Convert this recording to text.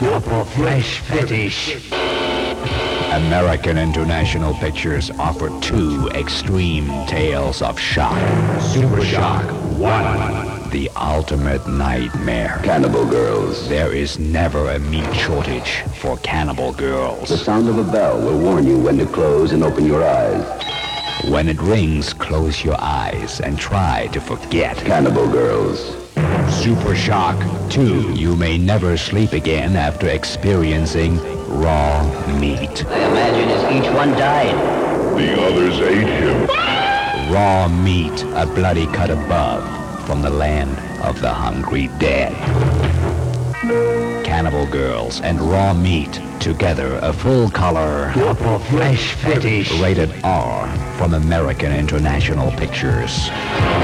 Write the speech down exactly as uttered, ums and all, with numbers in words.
Proper flesh fetish. American International Pictures offer two extreme tales of shock. Super Shock one. The ultimate nightmare. Cannibal Girls. There is never a meat shortage for Cannibal Girls. The sound of a bell will warn you when to close and open your eyes. When it rings, close your eyes and try to forget. Cannibal Girls. Super Shock two. You may never sleep again after experiencing raw meat. I imagine as each one died, the others ate him. Raw meat, a bloody cut above from the land of the hungry dead. Cannibal Girls and raw meat together, a full-color proper flesh fetish. Rated R from American International Pictures.